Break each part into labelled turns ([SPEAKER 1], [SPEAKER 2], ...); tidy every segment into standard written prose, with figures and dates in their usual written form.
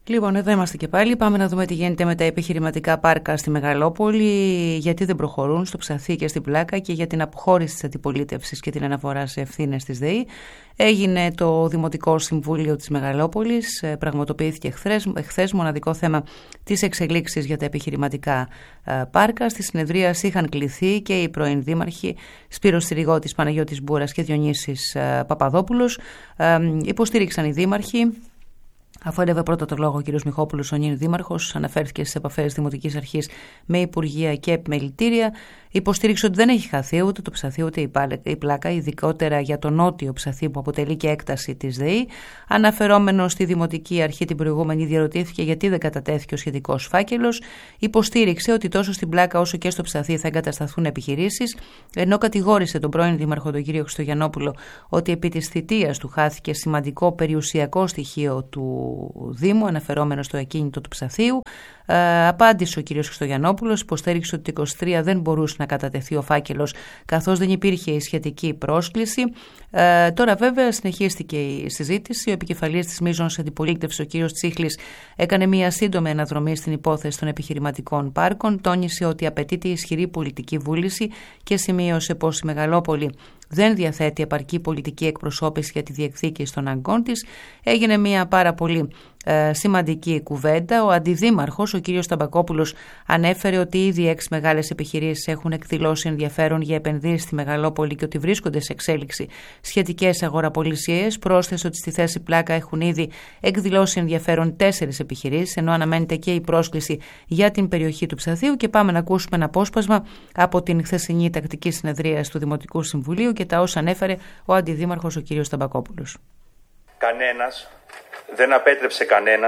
[SPEAKER 1] Λοιπόν, εδώ είμαστε και πάλι. Πάμε να δούμε τι γίνεται με τα επιχειρηματικά πάρκα στη Μεγαλόπολη, γιατί δεν προχωρούν στο Ψαθή και στην Πλάκα και για την αποχώρηση της αντιπολίτευσης και την αναφορά σε ευθύνες της ΔΕΗ. Έγινε το Δημοτικό Συμβούλιο της Μεγαλόπολης, πραγματοποιήθηκε εχθές μοναδικό θέμα της εξελίξης για τα επιχειρηματικά πάρκα. Στη συνεδρίαση είχαν κληθεί και οι πρώην δήμαρχοι Σπύρος Συριγώτης, Παναγιώτης Μπούρας και Διονύσης Παπαδόπουλος. Υποστήριξαν οι δήμαρχοι. Αφού έλαβε πρώτα το λόγο ο κ. Μιχόπουλος, ο νυν δήμαρχος, αναφέρθηκε στις επαφές Δημοτικής Αρχής με Υπουργεία και Επιμελητήρια. Υποστήριξε ότι δεν έχει χαθεί ούτε το Ψαθή ούτε η Πλάκα, ειδικότερα για το νότιο Ψαθή που αποτελεί και έκταση της ΔΕΗ. Αναφερόμενο στη Δημοτική Αρχή την προηγούμενη, διαρωτήθηκε γιατί δεν κατατέθηκε ο σχετικός φάκελος. Υποστήριξε ότι τόσο στην Πλάκα όσο και στο Ψαθή θα εγκατασταθούν επιχειρήσεις, ενώ κατηγόρησε τον πρώην Δήμαρχο, τον κ. Χριστογιαννόπουλο, ότι επί της θητείας του χάθηκε σημαντικό περιουσιακό στοιχείο του Δήμου, αναφερόμενο στο ακίνητο του Ψαθίου. Απάντησε ο κ. Χριστογιαννόπουλος, υποστήριξε ότι το 23 δεν μπορούσε να κατατεθεί ο φάκελος καθώς δεν υπήρχε η σχετική πρόσκληση. Τώρα βέβαια συνεχίστηκε η συζήτηση. Ο επικεφαλής της μείζωνος αντιπολίτευσης, ο κ. Τσίχλης, έκανε μια σύντομη αναδρομή στην υπόθεση των επιχειρηματικών πάρκων. Τόνισε ότι απαιτείται ισχυρή πολιτική βούληση και σημείωσε πως η Μεγαλόπολη δεν διαθέτει επαρκή πολιτική εκπροσώπηση για τη διεκδίκηση των αγκών της. Έγινε μια πάρα πολύ σημαντική κουβέντα. Ο αντιδήμαρχος, ο κ. Σταμπακόπουλος, ανέφερε ότι ήδη 6 μεγάλες επιχειρήσεις έχουν εκδηλώσει ενδιαφέρον για επενδύσεις στη Μεγαλόπολη και ότι βρίσκονται σε εξέλιξη σχετικές αγοραπολισίες. Πρόσθεσε ότι στη θέση Πλάκα έχουν ήδη εκδηλώσει ενδιαφέρον 4 επιχειρήσεις, ενώ αναμένεται και η πρόσκληση για την περιοχή του Ψαθίου. Και πάμε να ακούσουμε ένα απόσπασμα από την χθεσινή τακτική συνεδρίαση του Δημοτικού Συμβουλίου και τα όσα ανέφερε ο αντιδήμαρχος, ο κ. Σταμπακόπουλος.
[SPEAKER 2] Κανένας δεν απέτρεψε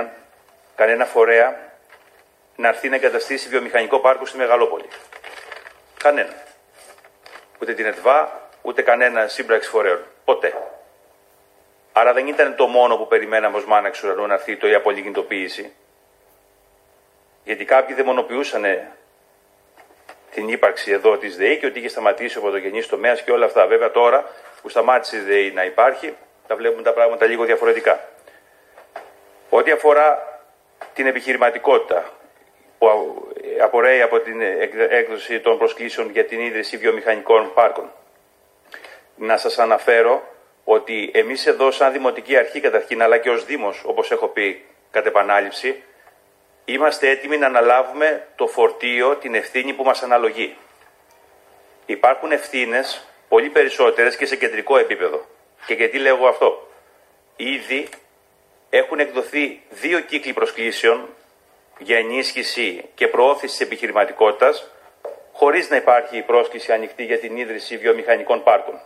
[SPEAKER 2] κανένα φορέα να έρθει να εγκαταστήσει βιομηχανικό πάρκο στη Μεγαλόπολη. Κανένα. Ούτε την ΕΤΒΑ, ούτε κανένα σύμπραξη φορέων. Ποτέ. Άρα δεν ήταν το μόνο που περιμέναμε ως μάνα εξ ουρανού να έρθει η απολιγνητοποίηση. Γιατί κάποιοι δαιμονοποιούσαν την ύπαρξη εδώ της ΔΕΗ και ότι είχε σταματήσει ο πρωτογενής τομέας και όλα αυτά. Βέβαια τώρα που σταμάτησε η ΔΕΗ να υπάρχει, τα βλέπουμε τα πράγματα λίγο διαφορετικά. Ό,τι αφορά την επιχειρηματικότητα που απορρέει από την έκδοση των προσκλήσεων για την ίδρυση βιομηχανικών πάρκων, να σας αναφέρω ότι εμείς εδώ σαν Δημοτική Αρχή καταρχήν, αλλά και ως Δήμος, όπως έχω πει κατ' επανάληψη, είμαστε έτοιμοι να αναλάβουμε το φορτίο, την ευθύνη που μας αναλογεί. Υπάρχουν ευθύνες πολύ περισσότερες και σε κεντρικό επίπεδο. Και γιατί λέω εγώ αυτό? Ήδη έχουν εκδοθεί 2 κύκλοι προσκλήσεων για ενίσχυση και προώθηση της επιχειρηματικότητας, χωρίς να υπάρχει η πρόσκληση ανοιχτή για την ίδρυση βιομηχανικών πάρκων.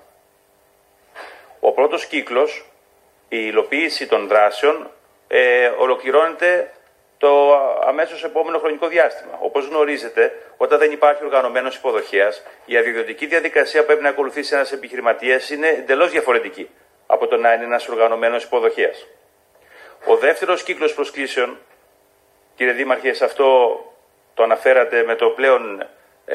[SPEAKER 2] Ο πρώτος κύκλος, η υλοποίηση των δράσεων, ολοκληρώνεται το αμέσως επόμενο χρονικό διάστημα. Όπως γνωρίζετε, όταν δεν υπάρχει οργανωμένος υποδοχέας, η αδειοδοτική διαδικασία που πρέπει να ακολουθήσει ένας επιχειρηματίας είναι εντελώς διαφορετική από το να είναι ένας οργανωμένος υποδοχέας. Ο δεύτερος κύκλος προσκλήσεων, κύριε Δήμαρχε, σε αυτό το αναφέρατε με το πλέον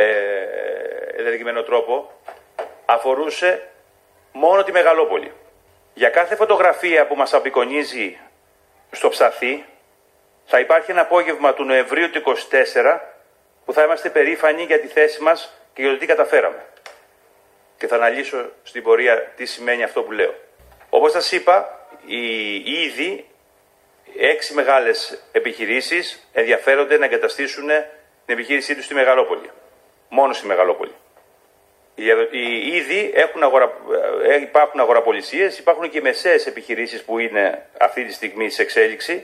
[SPEAKER 2] ενεργημένο τρόπο, αφορούσε μόνο τη Μεγαλόπολη. Για κάθε φωτογραφία που μας απεικονίζει στο Ψαθή, θα υπάρχει ένα απόγευμα του Νοεμβρίου του 2024 που θα είμαστε περήφανοι για τη θέση μας και για το τι καταφέραμε. Και θα αναλύσω στην πορεία τι σημαίνει αυτό που λέω. Όπως σας είπα, ήδη 6 μεγάλες επιχειρήσεις ενδιαφέρονται να εγκαταστήσουν την επιχείρησή τους στη Μεγαλόπολη. Μόνο στη Μεγαλόπολη. Ήδη υπάρχουν αγοραπολισίες, υπάρχουν και μεσαίες επιχειρήσεις που είναι αυτή τη στιγμή σε εξέλιξη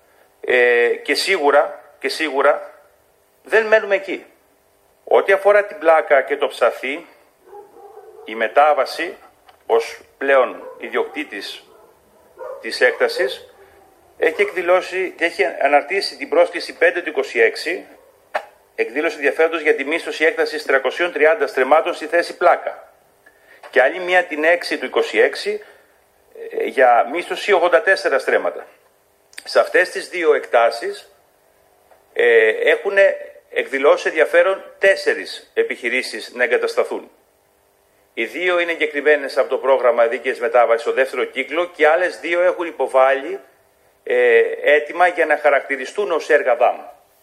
[SPEAKER 2] και σίγουρα δεν μένουμε εκεί. Ό,τι αφορά την Πλάκα και το Ψαθή, η μετάβαση ως πλέον ιδιοκτήτης της έκτασης έχει αναρτήσει την πρόσκληση 5 του 26, εκδήλωση ενδιαφέροντος για τη μίσθωση έκτασης 330 στρεμμάτων στη θέση Πλάκα και άλλη μία την 6 του 26 για μίσθωση 84 στρέμματα. Σε αυτές τις 2 εκτάσεις έχουν εκδηλώσει ενδιαφέρον 4 επιχειρήσεις να εγκατασταθούν. Οι 2 είναι εγκεκριμένες από το πρόγραμμα δίκαιης μετάβασης στο δεύτερο κύκλο και άλλες 2 έχουν υποβάλει έτοιμα για να χαρακτηριστούν ως έργα ΔΑΜ.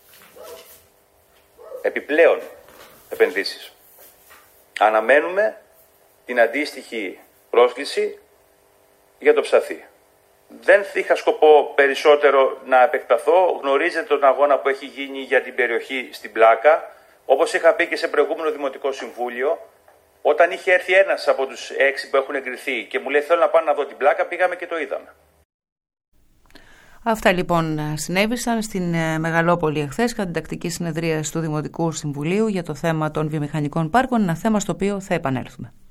[SPEAKER 2] Επιπλέον επενδύσεις. Αναμένουμε την αντίστοιχη πρόσκληση για το Ψαθή. Δεν είχα σκοπό περισσότερο να επεκταθώ. Γνωρίζετε τον αγώνα που έχει γίνει για την περιοχή στην Πλάκα. Όπως είχα πει και σε προηγούμενο Δημοτικό Συμβούλιο, όταν είχε έρθει ένας από τους 6 που έχουν εγκριθεί και μου λέει θέλω να πάω να δω την Πλάκα, πήγαμε και το είδαμε.
[SPEAKER 1] Αυτά λοιπόν συνέβησαν στην Μεγαλόπολη εχθές κατά την τακτική συνεδρία του Δημοτικού Συμβουλίου για το θέμα των βιομηχανικών πάρκων, ένα θέμα στο οποίο θα επανέλθουμε.